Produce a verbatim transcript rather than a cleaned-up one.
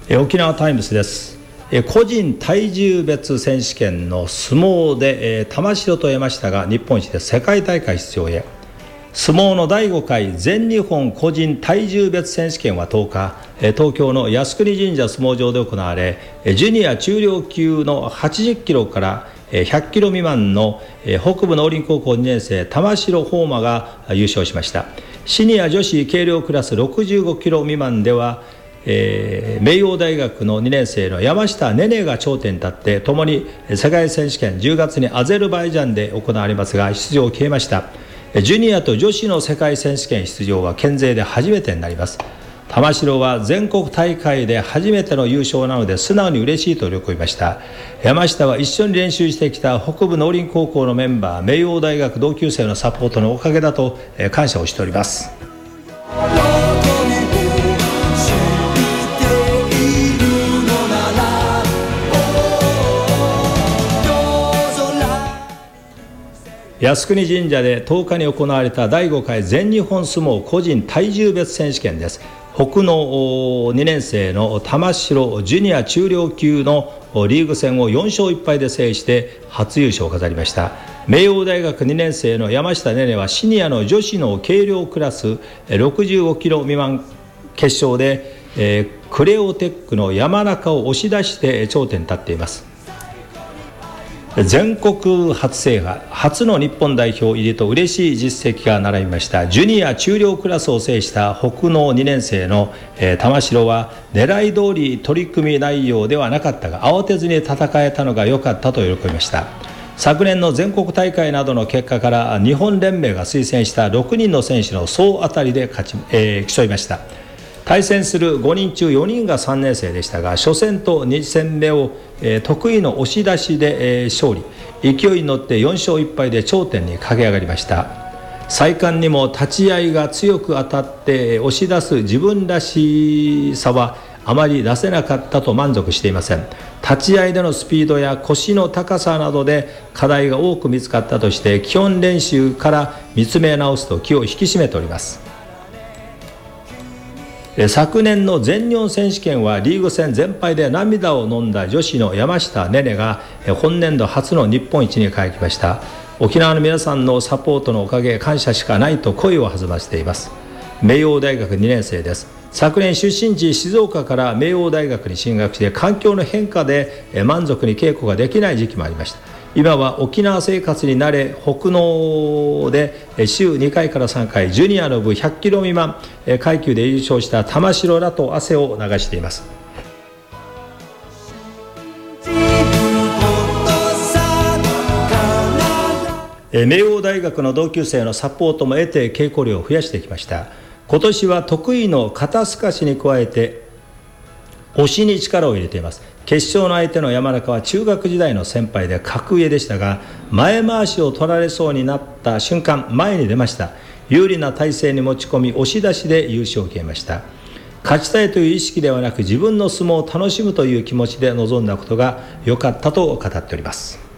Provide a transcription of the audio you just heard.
え沖縄タイムズです。え個人体重別選手権の相撲で、え玉城と山下が日本一で世界大会出場へ。相撲のだいごかい全日本個人体重別選手権はとおか、東京の靖国神社相撲場で行われ、ジュニア中量級のはちじゅっキロからひゃっキロ未満の北部農林高校にねん生玉城宝馬が優勝しました。シニア女子軽量クラスろくじゅうごキロ未満では、えー、明陽大学のにねん生の山下ねねが頂点に立って、ともに世界選手権じゅうがつにアゼルバイジャンで行われますが出場を決めました。ジュニアと女子の世界選手権出場は県勢で初めてになります。玉城は全国大会で初めての優勝なので素直に嬉しいと喜びました。山下は一緒に練習してきた北部農林高校のメンバー、明陽大学同級生のサポートのおかげだと感謝をしております。靖国神社でとおかに行われただいごかい全日本相撲個人体重別選手権です。北のにねん生の玉城ジュニア中量級のリーグ戦をよんしょういっぱいで制して初優勝を飾りました。明陽大学にねん生の山下ねねはシニアの女子の軽量クラスろくじゅうごキロ未満決勝で、えー、クレオテックの山中を押し出して頂点に立っています。全国初制覇、初の日本代表入りと嬉しい実績が並びました。ジュニア中量クラスを制した北農にねん生の、えー、玉城は狙い通り取り組み内容ではなかったが慌てずに戦えたのが良かったと喜びました。昨年の全国大会などの結果から日本連盟が推薦したろくにんの選手の総当たりで勝ち、えー、競いました。対戦するごにんちゅうよにんがさんねん生でしたが、初戦とに戦目を、えー、得意の押し出しで、えー、勝利、勢いに乗ってよんしょういっぱいで頂点に駆け上がりました。再冠にも立ち合いが強く当たって押し出す自分らしさはあまり出せなかったと満足していません。立ち合いでのスピードや腰の高さなどで課題が多く見つかったとして、基本練習から見つめ直すと気を引き締めております。昨年の全日本選手権はリーグ戦全敗で涙を飲んだ女子の山下ねねが本年度初の日本一に輝きました。沖縄の皆さんのサポートのおかげ、感謝しかないと声を弾ませています。明陽大学にねん生です。昨年出身地静岡から明陽大学に進学して、環境の変化で満足に稽古ができない時期もありました。今は沖縄生活に慣れ、北農で週にかいからさんかいジュニアの部ひゃっキロ未満階級で優勝した玉城らと汗を流しています。明陽大学の同級生のサポートも得て稽古量を増やしてきました。今年は得意の肩透かしに加えて押しに力を入れています。決勝の相手の山中は中学時代の先輩で格上でしたが、前回しを取られそうになった瞬間前に出ました。有利な体勢に持ち込み押し出しで優勝を決めました。勝ちたいという意識ではなく、自分の相撲を楽しむという気持ちで臨んだことが良かったと語っております。